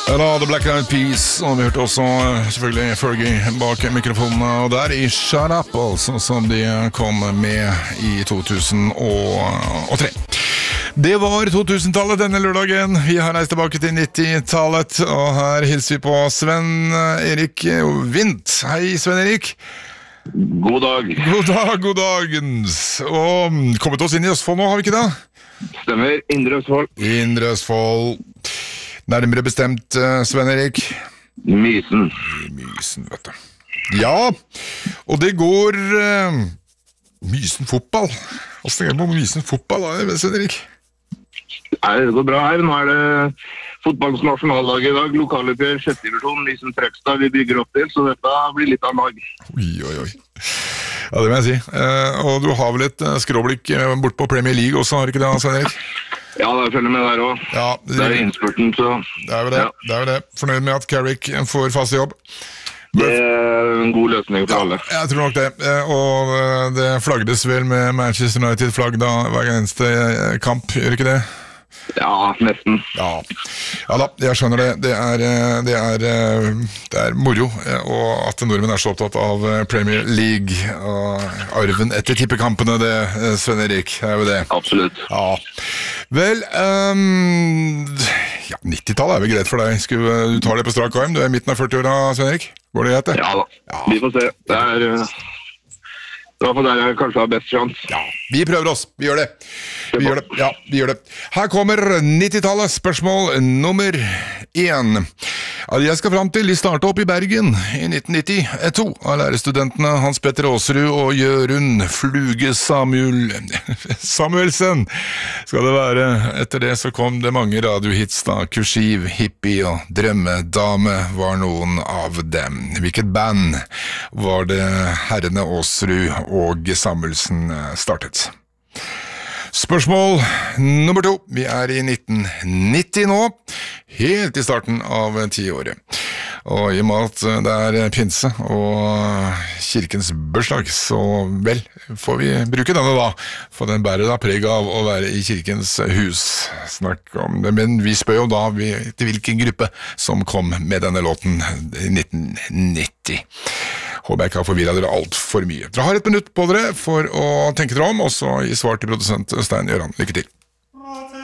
Ja, The Black Eyed Peas, og vi hørte også selvfølgelig Fergie bak mikrofonene, og der i Shut Up, altså, som de kom med i 2003. Det var 2000-tallet denne lørdagen. Vi har reist tilbake til 90-tallet, og her hilser vi på Sven-Erik Windt. Hei, Sven-Erik. God dag. God dagens. Og kommet oss inn i Østfold nå, har vi ikke det? Stemmer, Indre Østfold. Indre Østfold. Nærmere bestemt, Sven-Erik? Mysen. Mysen, vet du. Ja, og det går Mysen fotball. Hvordan går det med Mysen fotball, da, Sven-Erik? Det går bra her. Nå er det fotballens nasjonaldag i dag. Lokaloppgjør, 6. divisjon, Mysen Trøgstad. Vi bygger opp til, så dette blir litt av en dag. Oi. Ja, det må jeg si. Og du har vel et skråblikk bort på Premier League også, har ikke det, Sven-Erik? Ja, det følger med der også. Ja, det er innspurten, så... Det er jo det. Fornøyd med at Carrick får fast jobb. Det er en god løsning for alle. Jeg tror nok det. Og det flagdes vel med Manchester United-flagg da hver eneste kamp, gjør ikke det? Ja, nesten. Ja da, jeg skjønner det. Det er moro, og at nordmenn er så opptatt av Premier League og arven etter tippekampene, det, Sven-Erik, er jo det. Absolutt. Ja. Vel, 90-tallet er vel greit for deg. Du tar det på strak arm. Du er i midten av 40-åra, Sven-Erik. Går det greit, det? Ja da, vi får se. Det er for der jeg kanskje har best sjans. Ja, vi prøver oss. Vi gjør det. Vi gjør det. Her kommer 90-tallet. Spørsmål nummer 1. Jeg skal frem til de startet opp i Bergen i 1992 av lærerstudentene Hans Petter Aasrud og Jørund Fluge Samuelsen skal det være. Etter det så kom det mange radiohits da. Kursiv, Hippie og Drømmedame var noen av dem. Hvilket band var det herrene Aasrud og Samuelsen startet? Spørsmål nummer 2. Vi er i 1990 nå, helt i starten av 10-året. Og i og med at det er pinse og kirkens bursdag, så vel, får vi bruke denne da, for den bærer da preg av å være i kirkens hus. Snakk om det, men vi spør jo da til hvilken gruppe som kom med denne låten i 1990. Håper jeg ikke har forvirret dere alt for mye. Dere har 1 minutt på dere for å tenke dere om, og så gi svar til produsent Stein Gjøran. Lykke til.